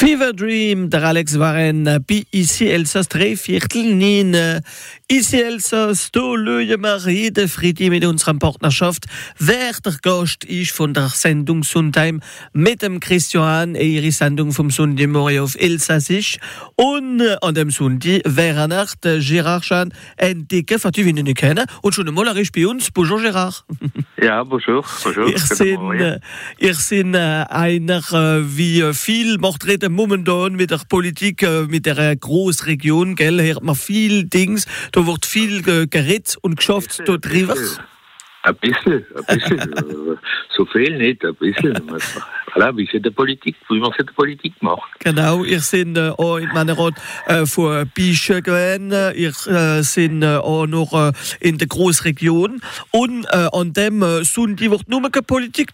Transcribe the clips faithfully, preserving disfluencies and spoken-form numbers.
Fever Dream, der Alex Warren, bei ici Elsass drei Viertel neun. Ici Elsass, da lösen wir jeden Freitag mit unserer Partnerschaft. Wer der Gast ist von der Sendung Sondheim mit dem Christian, ihre Sendung vom Sonntagmorgen auf Elsassisch. Und an dem Sonntag wäre nach der Gérard Schan entdecken, für die wir ihn nicht kennen. Und schon einmal er ist bei uns. Bonjour Gérard. Ja, bonjour. bonjour. Ihr seid, äh, ihr seid äh, einer, äh, wie äh, viel macht reden momentan mit der Politik, äh, mit der äh, Großregion, gell, hört man viel Dings, da wird viel äh, geredet und geschafft da drüber. Ein bisschen, ein bisschen. So viel nicht, ein bisschen. Voilà, wie es in der Politik, wie man es in der Politik macht. Genau, ihr seid äh, auch in meiner Rat äh, von Bischen gewesen, ihr äh, seid äh, auch noch äh, in der Großregion und äh, an dem äh, Sonntag wird nur keine Politik.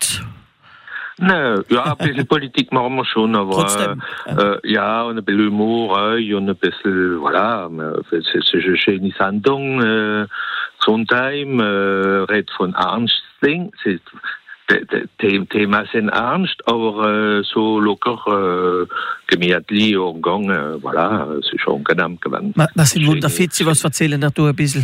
Nein, ja, ein bisschen Politik machen wir schon, aber Trotzdem, äh, äh, ja, und ein bisschen Humor äh, und ein bisschen, voilà, es ist eine schöne Sendung, äh, Sondheim, äh, redet von Ernstling, die Themen sind ernst, aber äh, so locker, äh, gemütlich und gegangen, voilà, es ist schon angenehm gewesen. Was sind wunderfetzig, was erzählen da ein bisschen?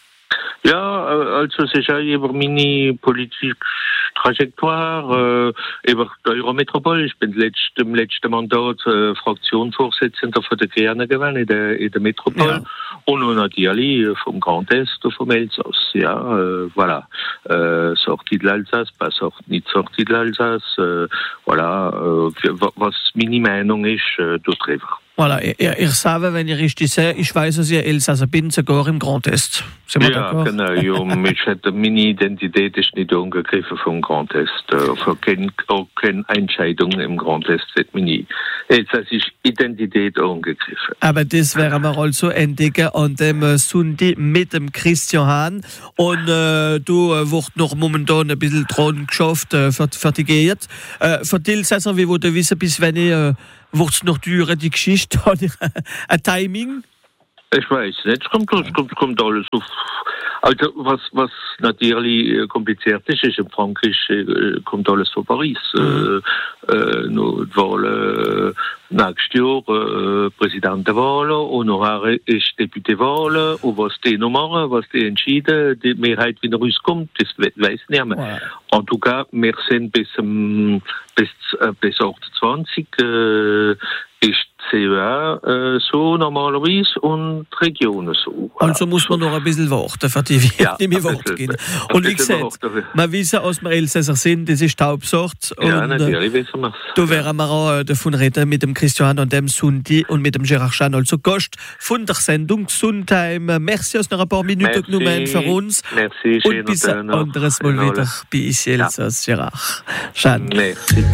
Ja, also es ist auch über meine politische Trajektoire, äh, über die Eurometropole. Ich bin letzt, im letzten Mandat äh, Fraktionsvorsitzender von der Grünen gewesen in der, in der Metropole. Ja. Und natürlich vom Grand Est und vom Elsass. Ja, äh, voilà. Äh, Sortie de l'Alsace, pas sorti, nicht Sortie de l'Alsace. Äh, voilà, äh, was meine Meinung ist, äh, darüber. Voilà, ich, ich sage, wenn ich richtig sehe, ich weiß, dass ich Elsasser bin, sogar im Grand Est. Sind wir ja, d'accord? Genau. Ja, mich hat, meine Identität ist nicht angegriffen vom Grand Est. Für keine, auch keine Entscheidung im Grand Est wird meine elsassische Identität angegriffen. Aber das werden wir also entdecken an dem Sonntag mit dem Christian Hahn. Und äh, du äh, wird noch momentan ein bisschen dran geschafft, äh, fertigiert. Äh, für die Elsässer, wie wollt ihr wissen, bis wenn ich... Äh, wird es noch teurer, die Geschichte? Ein Timing? Ich weiß nicht. Es kommt, es kommt, kommt alles auf. Also, was, was natürlich kompliziert ist, ist in Frankreich äh, kommt alles von Paris. Mhm. Äh, äh, noch die Wahlen äh, nächstes Jahr, äh, Präsidentenwahlen, und nachher ist Deputéwahlen, und was die noch machen, was die entschieden, die Mehrheit wieder rauskommt, das weiß ich nicht mehr. Ja. En tout cas, wir sind bis, um, bis, äh, bis achtundzwanzig äh, ist C E A äh, so normalerweise und die Regionen so. Also muss man noch ein bisschen warten, für die wir ja, nicht mehr warten gehen. Und wie gesagt, wir wissen, aus wir Elsässer sind, das ist die Hauptsache. Ja, natürlich wissen wir es. Da werden wir auch davon reden mit dem Christian und dem Sonntag und mit dem Gérard Schan, also Gast von der Sendung Sondheim. Merci, aus noch ein paar Minuten genommen für uns. Merci, und bis ein anderes Mal wieder bei Ici Elsass, ja. Gérard Schan. Merci.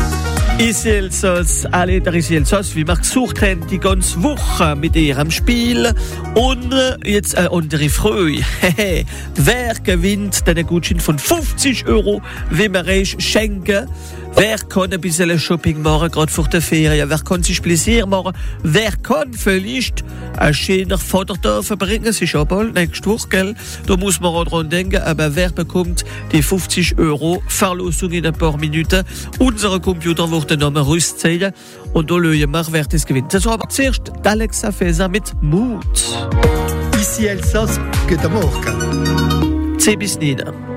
Ici Elsass, alle der Ici Elsass, wie wir gesucht haben, die ganze Woche mit ihrem Spiel. Und jetzt eine andere Freude. Wer gewinnt den Gutschein von fünfzig Euro, wie wir euch schenken? Wer kann ein bisschen Shopping machen, gerade vor der Ferien? Wer kann sich Plaisir machen? Wer kann vielleicht ein schöner Vatertag verbringen? Es ist ja bald, nächste Woche, gell? Da muss man auch dran denken. Aber wer bekommt die fünfzig Euro? Verlosung in ein paar Minuten. Unser Computer wird den Namen rauszählen. Und da schauen wir, wer das gewinnt. Das war aber zuerst Alexa Feser mit Mut. Ici Elsass, Göteborg. zehn bis neun.